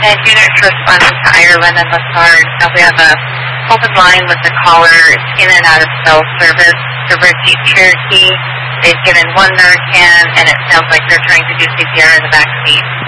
And units responding to Ireland and Lessard. We have a open line with the caller in and out of cell service. The Red Jeep Cherokee. They've given one Narcan, and it sounds like they're trying to do CPR in the back seat.